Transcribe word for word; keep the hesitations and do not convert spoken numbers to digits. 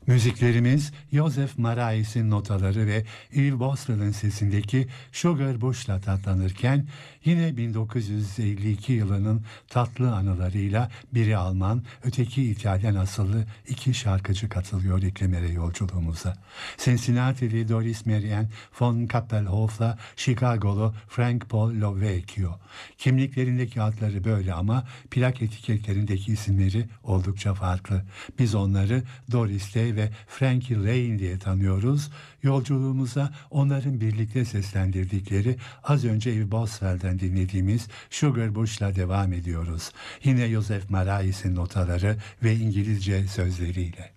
Müziklerimiz Joseph Marais'in notaları ve Yves Boswell'ın sesindeki Sugar Bush'la tatlanırken yine bin dokuz yüz elli iki yılının tatlı anılarıyla biri Alman, öteki İtalyan asıllı iki şarkıcı katılıyor iklimere yolculuğumuza. Cincinnati'li Doris Marianne von Kappelhof'la Chicago'lu Frank Paul Lovecchio. Kimliklerindeki adları böyle ama plak etiketlerindeki isimleri oldukça farklı. Biz onları Doris Day ve Frankie Lane diye tanıyoruz. Yolculuğumuza onların birlikte seslendirdikleri az önce Yves Boswell'den dinlediğimiz Sugar Bush'la devam ediyoruz. Yine Joseph Marais'in notaları ve İngilizce sözleriyle.